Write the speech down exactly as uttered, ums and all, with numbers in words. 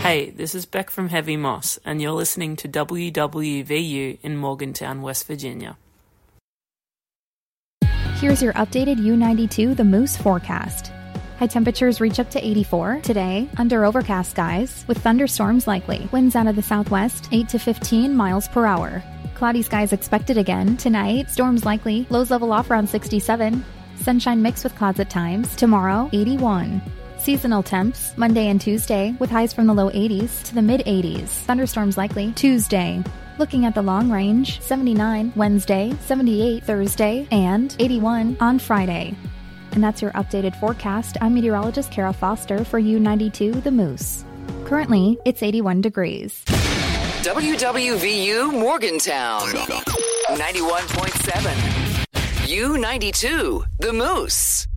Hey, this is Beck from Heavy Moss, and you're listening to W W V U in Morgantown, West Virginia. Here's your updated U ninety-two The Moose forecast. High temperatures reach up to eighty-four today, under overcast skies, with thunderstorms likely. Winds out of the southwest, eight to fifteen miles per hour. Cloudy skies expected again tonight, storms likely, lows level off around sixty-seven. Sunshine mixed with clouds at times, tomorrow, eighty-one. Seasonal temps, Monday and Tuesday, with highs from the low eighties to the mid-eighties. Thunderstorms likely Tuesday. Looking at the long range, seventy-nine Wednesday, seventy-eight Thursday, and eighty-one on Friday. And that's your updated forecast. I'm meteorologist Kara Foster for U ninety-two The Moose. Currently, it's eighty-one degrees. W W V U Morgantown, ninety-one point seven. U ninety-two The Moose.